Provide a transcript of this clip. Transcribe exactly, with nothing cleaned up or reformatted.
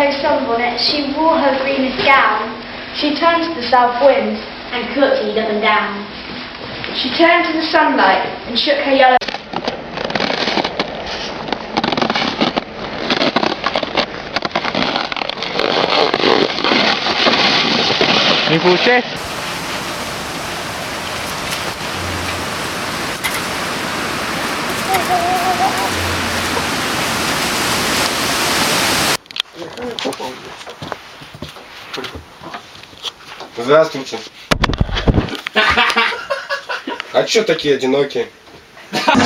yellow sunbonnet, she wore her greenest gown. She turned to the south wind and curtsied up and down. She turned to the sunlight and shook her yellow... Nie pójdzie? Здравствуйте. А чё такие одинокие?